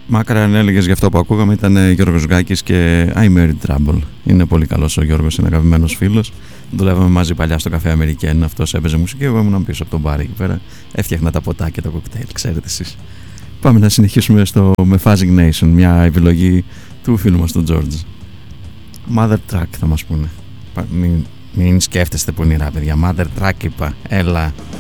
Μάκρα αν έλεγες γι' αυτό που ακούγαμε ήταν Γιώργος Γκάκης και I Made Trouble. Είναι πολύ καλός ο Γιώργος, είναι αγαπημένος φίλος. Δουλεύαμε μαζί παλιά στο καφέ Αμερικέν. Αυτός έπαιζε μουσική, εγώ ήμουν πίσω από τον μπαρ εκεί πέρα. Έφτιαχνα τα ποτάκια, τα κοκτέιλ, ξέρετε εσείς. Πάμε να συνεχίσουμε με Fuzzy Nation, μια επιλογή του φίλου μας του George. Mother Track θα μας πούνε. Μην σκέφτεστε πονηρά παιδιά, Mother Track είπα, έλα.